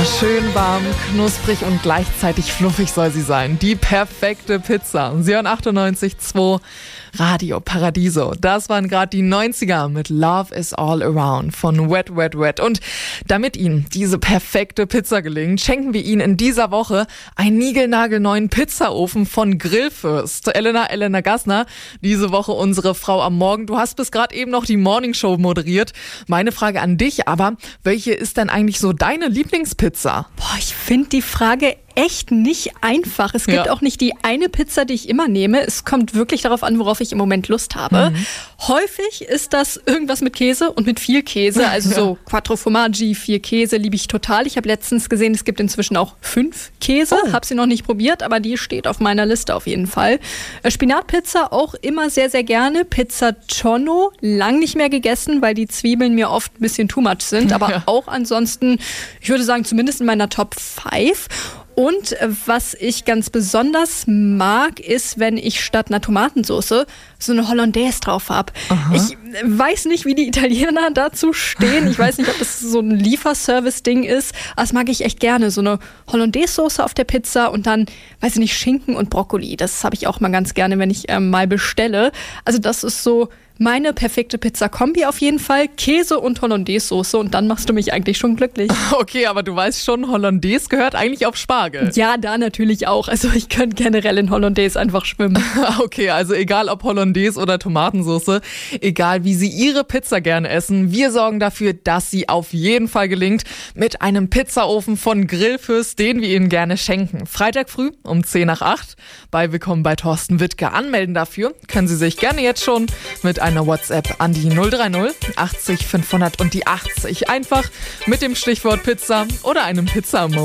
Schön warm, knusprig und gleichzeitig fluffig soll sie sein. Die perfekte Pizza. Sie hören 98.2 Radio Paradiso. Das waren gerade die 90er mit Love is All Around von Wet, Wet, Wet. Und damit Ihnen diese perfekte Pizza gelingt, schenken wir Ihnen in dieser Woche einen niegelnagelneuen Pizzaofen von Grillfürst. Elena Gassner, diese Woche unsere Frau am Morgen. Du hast bis gerade eben noch die Morningshow moderiert. Meine Frage an dich aber, welche ist denn eigentlich so deine Lieblingspizza? Boah, ich finde die Frage echt nicht einfach. Es gibt auch nicht die eine Pizza, die ich immer nehme. Es kommt wirklich darauf an, worauf ich im Moment Lust habe. Häufig ist das irgendwas mit Käse und mit viel Käse. Also so Quattro Formaggi, 4 Käse liebe ich total. Ich habe letztens gesehen, es gibt inzwischen auch 5 Käse. Habe sie noch nicht probiert, aber die steht auf meiner Liste auf jeden Fall. Spinatpizza auch immer sehr, sehr gerne. Pizza Tonno, lang nicht mehr gegessen, weil die Zwiebeln mir oft ein bisschen too much sind. Aber auch ansonsten, ich würde sagen, zumindest in meiner Top 5. Und was ich ganz besonders mag, ist, wenn ich statt einer Tomatensauce so eine Hollandaise drauf habe. Ich weiß nicht, wie die Italiener dazu stehen. Ich weiß nicht, ob das so ein Lieferservice-Ding ist. Aber das mag ich echt gerne. So eine Hollandaise-Soße auf der Pizza und dann, weiß ich nicht, Schinken und Brokkoli. Das habe ich auch mal ganz gerne, wenn ich mal bestelle. Also das ist so meine perfekte Pizza-Kombi auf jeden Fall. Käse und Hollandaise-Soße und dann machst du mich eigentlich schon glücklich. Okay, aber du weißt schon, Hollandaise gehört eigentlich auf Spargel. Ja, da natürlich auch. Also ich könnte generell in Hollandaise einfach schwimmen. Okay, also egal ob Hollandaise oder Tomatensauce, egal wie Sie Ihre Pizza gerne essen, wir sorgen dafür, dass sie auf jeden Fall gelingt mit einem Pizzaofen von Grillfürst, den wir Ihnen gerne schenken. Freitag früh um 7:50 bei Willkommen bei Thorsten Wittke. Anmelden dafür können Sie sich gerne jetzt schon mit einer WhatsApp an die 030 80 500 und die 80. Einfach mit dem Stichwort Pizza oder einem Pizza-Emoji.